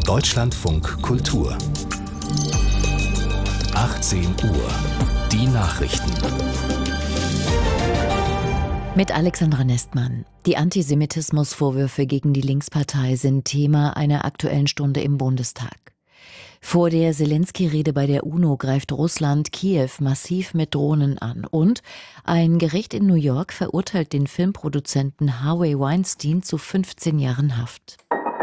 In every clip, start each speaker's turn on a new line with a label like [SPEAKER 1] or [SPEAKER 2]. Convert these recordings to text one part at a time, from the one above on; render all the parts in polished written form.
[SPEAKER 1] Deutschlandfunk Kultur 18 Uhr. Die Nachrichten.
[SPEAKER 2] Mit Alexandra Nestmann. Die Antisemitismusvorwürfe gegen die Linkspartei sind Thema einer Aktuellen Stunde im Bundestag. Vor der Selensky-Rede bei der UNO greift Russland Kiew massiv mit Drohnen an. Und ein Gericht in New York verurteilt den Filmproduzenten Harvey Weinstein zu 15 Jahren Haft.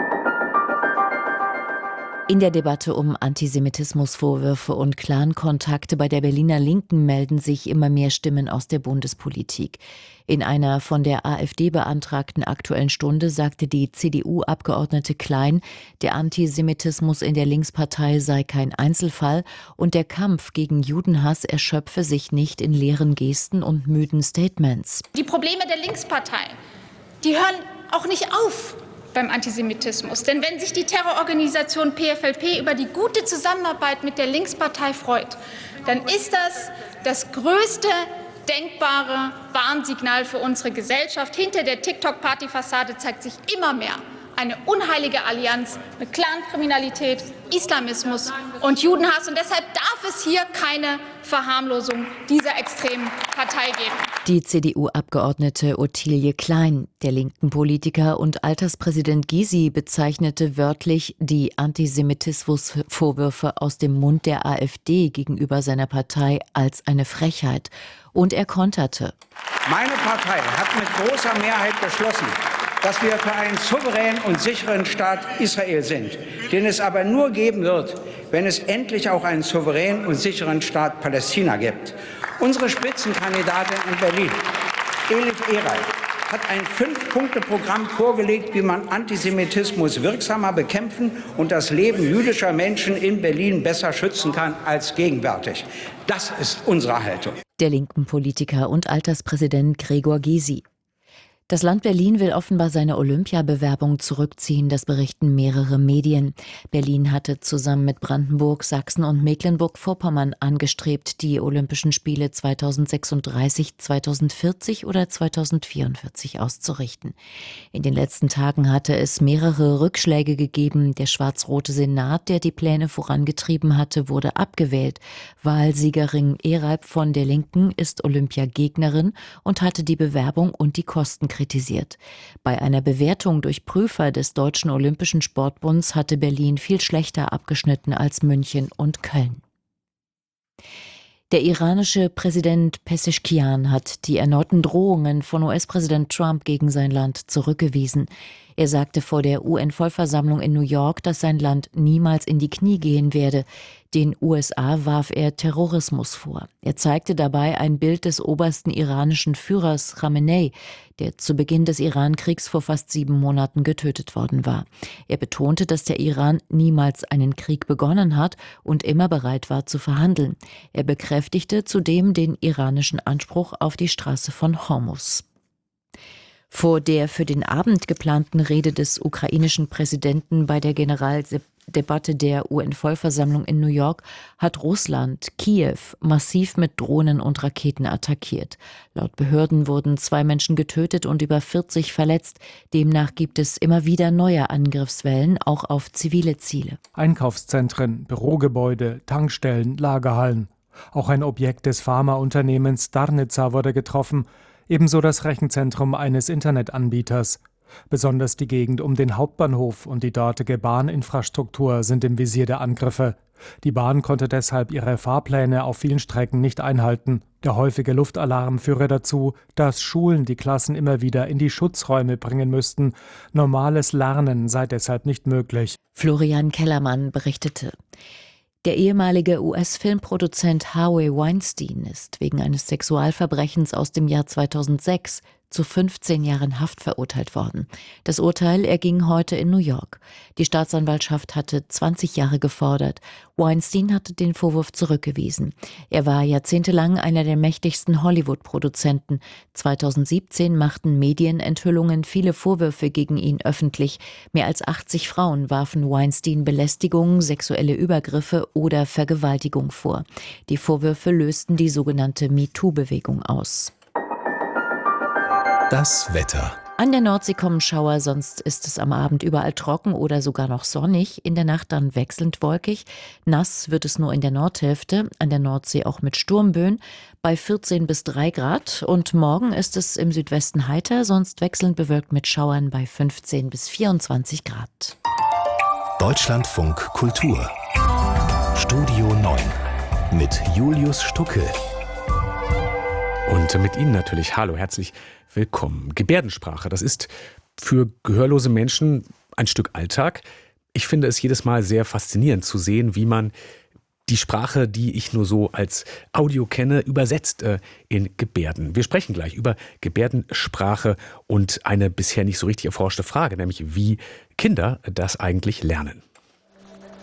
[SPEAKER 2] In der Debatte um Antisemitismusvorwürfe und Clan-Kontakte bei der Berliner Linken melden sich immer mehr Stimmen aus der Bundespolitik. In einer von der AfD beantragten Aktuellen Stunde sagte die CDU-Abgeordnete Klein, der Antisemitismus in der Linkspartei sei kein Einzelfall und der Kampf gegen Judenhass erschöpfe sich nicht in leeren Gesten und müden Statements.
[SPEAKER 3] Die Probleme der Linkspartei, die hören auch nicht auf beim Antisemitismus. Denn wenn sich die Terrororganisation PFLP über die gute Zusammenarbeit mit der Linkspartei freut, dann ist das größte denkbare Warnsignal für unsere Gesellschaft. Hinter der TikTok-Party-Fassade zeigt sich immer mehr eine unheilige Allianz mit Clankriminalität, Islamismus und Judenhass. Und deshalb darf es hier keine Verharmlosung dieser extremen Partei geben.
[SPEAKER 2] Die CDU-Abgeordnete Ottilie Klein, der linken Politiker und Alterspräsident Gysi bezeichnete wörtlich die Antisemitismusvorwürfe aus dem Mund der AfD gegenüber seiner Partei als eine Frechheit. Und er konterte:
[SPEAKER 4] Meine Partei hat mit großer Mehrheit beschlossen, dass wir für einen souveränen und sicheren Staat Israel sind, den es aber nur geben wird, wenn es endlich auch einen souveränen und sicheren Staat Palästina gibt. Unsere Spitzenkandidatin in Berlin, Elif Eray, hat ein 5-Punkte-Programm vorgelegt, wie man Antisemitismus wirksamer bekämpfen und das Leben jüdischer Menschen in Berlin besser schützen kann als gegenwärtig. Das ist unsere Haltung.
[SPEAKER 2] Der linken Politiker und Alterspräsident Gregor Gysi. Das Land Berlin will offenbar seine Olympiabewerbung zurückziehen, das berichten mehrere Medien. Berlin hatte zusammen mit Brandenburg, Sachsen und Mecklenburg-Vorpommern angestrebt, die Olympischen Spiele 2036, 2040 oder 2044 auszurichten. In den letzten Tagen hatte es mehrere Rückschläge gegeben. Der schwarz-rote Senat, der die Pläne vorangetrieben hatte, wurde abgewählt. Wahlsiegerin Ereib von der Linken ist Olympiagegnerin und hatte die Bewerbung und die Kosten kritisiert. Bei einer Bewertung durch Prüfer des Deutschen Olympischen Sportbunds hatte Berlin viel schlechter abgeschnitten als München und Köln. Der iranische Präsident Pezeshkian hat die erneuten Drohungen von US-Präsident Trump gegen sein Land zurückgewiesen. Er sagte vor der UN-Vollversammlung in New York, dass sein Land niemals in die Knie gehen werde. Den USA warf er Terrorismus vor. Er zeigte dabei ein Bild des obersten iranischen Führers Khamenei, der zu Beginn des Iran-Kriegs vor fast 7 Monaten getötet worden war. Er betonte, dass der Iran niemals einen Krieg begonnen hat und immer bereit war zu verhandeln. Er bekräftigte zudem den iranischen Anspruch auf die Straße von Hormuz. Vor der für den Abend geplanten Rede des ukrainischen Präsidenten bei der Generaldebatte der UN-Vollversammlung in New York hat Russland Kiew massiv mit Drohnen und Raketen attackiert. Laut Behörden wurden 2 Menschen getötet und über 40 verletzt. Demnach gibt es immer wieder neue Angriffswellen, auch auf zivile Ziele.
[SPEAKER 5] Einkaufszentren, Bürogebäude, Tankstellen, Lagerhallen. Auch ein Objekt des Pharmaunternehmens Darnica wurde getroffen. Ebenso das Rechenzentrum eines Internetanbieters. Besonders die Gegend um den Hauptbahnhof und die dortige Bahninfrastruktur sind im Visier der Angriffe. Die Bahn konnte deshalb ihre Fahrpläne auf vielen Strecken nicht einhalten. Der häufige Luftalarm führe dazu, dass Schulen die Klassen immer wieder in die Schutzräume bringen müssten. Normales Lernen sei deshalb nicht möglich.
[SPEAKER 2] Florian Kellermann berichtete. Der ehemalige US-Filmproduzent Harvey Weinstein ist wegen eines Sexualverbrechens aus dem Jahr 2006 zu 15 Jahren Haft verurteilt worden. Das Urteil erging heute in New York. Die Staatsanwaltschaft hatte 20 Jahre gefordert. Weinstein hatte den Vorwurf zurückgewiesen. Er war jahrzehntelang einer der mächtigsten Hollywood-Produzenten. 2017 machten Medienenthüllungen viele Vorwürfe gegen ihn öffentlich. Mehr als 80 Frauen warfen Weinstein Belästigung, sexuelle Übergriffe oder Vergewaltigung vor. Die Vorwürfe lösten die sogenannte MeToo-Bewegung aus.
[SPEAKER 1] Das Wetter.
[SPEAKER 2] An der Nordsee kommen Schauer, sonst ist es am Abend überall trocken oder sogar noch sonnig. In der Nacht dann wechselnd wolkig. Nass wird es nur in der Nordhälfte, an der Nordsee auch mit Sturmböen bei 14 bis 3 Grad. Und morgen ist es im Südwesten heiter, sonst wechselnd bewölkt mit Schauern bei 15 bis 24 Grad.
[SPEAKER 1] Deutschlandfunk Kultur. Studio 9 mit Julius Stucke.
[SPEAKER 6] Und mit Ihnen natürlich, hallo, herzlich willkommen. Gebärdensprache, das ist für gehörlose Menschen ein Stück Alltag. Ich finde es jedes Mal sehr faszinierend zu sehen, wie man die Sprache, die ich nur so als Audio kenne, übersetzt in Gebärden. Wir sprechen gleich über Gebärdensprache und eine bisher nicht so richtig erforschte Frage, nämlich wie Kinder das eigentlich lernen.